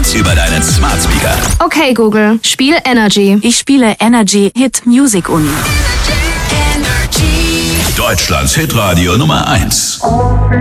und über deinen Smart Speaker. Okay, Google, spiel Energy. Ich spiele Energy Hit Music Uni. Deutschlands Hitradio Nummer 1.